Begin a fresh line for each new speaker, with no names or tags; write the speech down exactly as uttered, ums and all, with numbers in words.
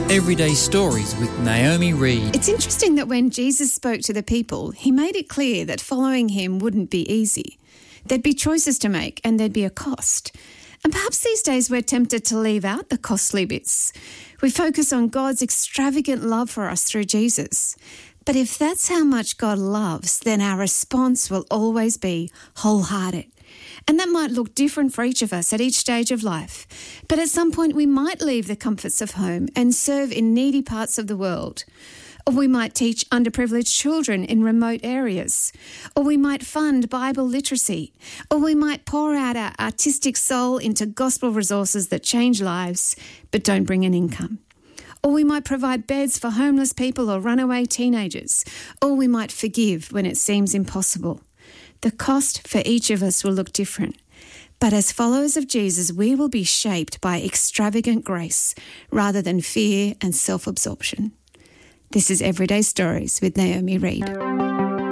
Everyday Stories with Naomi Reed.
It's interesting that when Jesus spoke to the people, he made it clear that following him wouldn't be easy. There'd be choices to make and there'd be a cost. And perhaps these days we're tempted to leave out the costly bits. We focus on God's extravagant love for us through Jesus. But if that's how much God loves, then our response will always be wholehearted. And that might look different for each of us at each stage of life. But at some point we might leave the comforts of home and serve in needy parts of the world. Or we might teach underprivileged children in remote areas. Or we might fund Bible literacy. Or we might pour out our artistic soul into gospel resources that change lives but don't bring an income. Or we might provide beds for homeless people or runaway teenagers. Or we might forgive when it seems impossible. The cost for each of us will look different. But as followers of Jesus, we will be shaped by extravagant grace rather than fear and self-absorption. This is Everyday Stories with Naomi Reed.